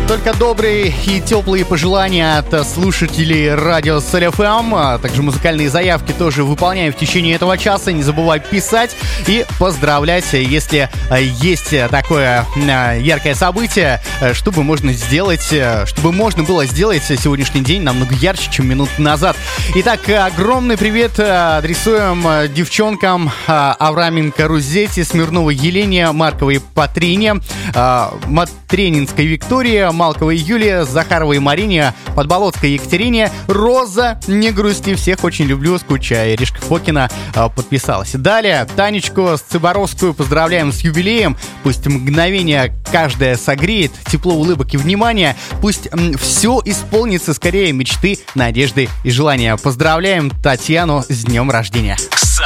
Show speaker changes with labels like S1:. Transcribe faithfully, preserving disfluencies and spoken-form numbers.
S1: Только добрые и теплые пожелания от слушателей радио Соль эф эм, а также музыкальные заявки тоже выполняем в течение этого часа. Не забывай писать и поздравлять, если есть такое яркое событие, чтобы можно сделать, чтобы можно было сделать сегодняшний день намного ярче, чем минут назад. Итак, огромный привет адресуем девчонкам Авраменко Рузете, Смирновой Елене, Марковой Патрине, Матренинской Виктории, Малковой Юлии, Захаровой Марине, Подболотской Екатерине, Роза, не грусти, всех очень люблю, скучаю. Иришка Фокина э, подписалась. Далее Танечку Цыборовскую поздравляем с юбилеем. Пусть мгновение каждое согреет, тепло улыбок и внимания. Пусть м, все исполнится скорее мечты, надежды и желания. Поздравляем Татьяну с днем рождения.